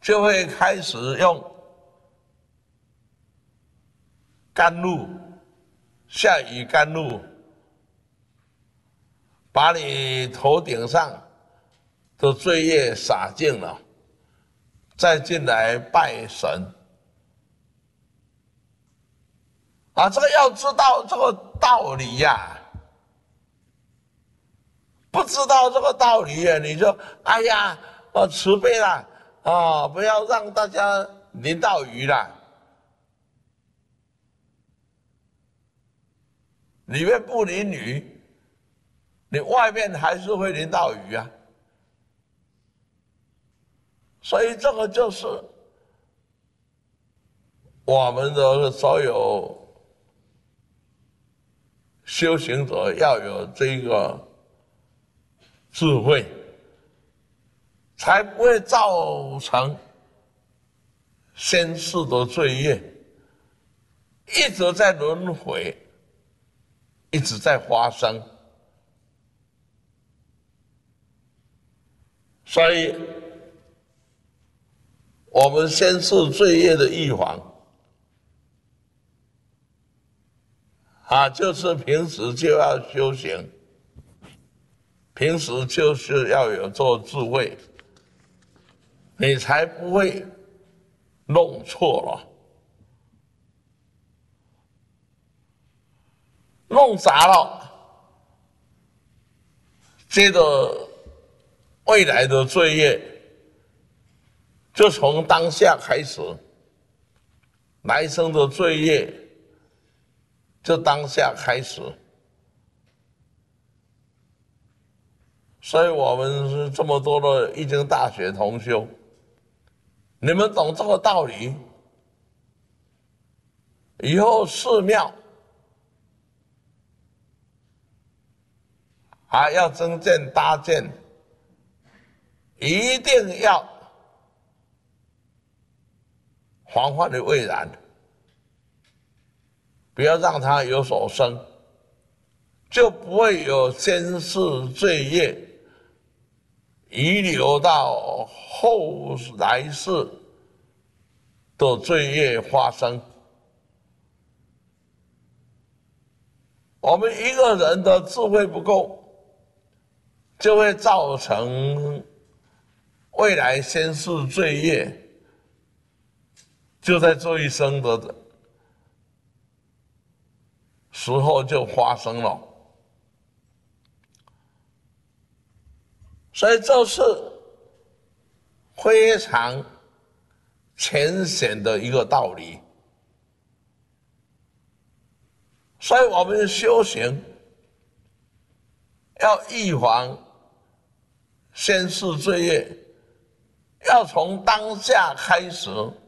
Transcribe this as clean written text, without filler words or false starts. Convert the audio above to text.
就会开始用甘露、下雨甘露，把你头顶上的罪业洒净了，再进来拜神。啊，这个要知道这个道理呀，不知道这个道理呀，你就哎呀，我慈悲啦，啊，不要让大家淋到雨啦。里面不淋雨，你外面还是会淋到雨啊。所以这个就是我们的所有修行者要有这个智慧，才不会造成先世的罪业，一直在轮回，一直在发生。所以我们先世罪业的预防啊，就是平时就要修行，平时就是要有做智慧，你才不会弄错了，弄砸了，接着未来的罪业就从当下开始，来生的罪业就当下开始。所以我们是这么多的易经大学同修，你们懂这个道理，以后寺庙还要增建搭建，一定要防患于未然，不要让它有所生，就不会有先世罪业遗留到后来世的罪业发生。我们一个人的智慧不够，就会造成未来先世罪业就在这一生的时候就发生了。所以这是非常浅显的一个道理。所以我们修行要预防先世罪业，要从当下开始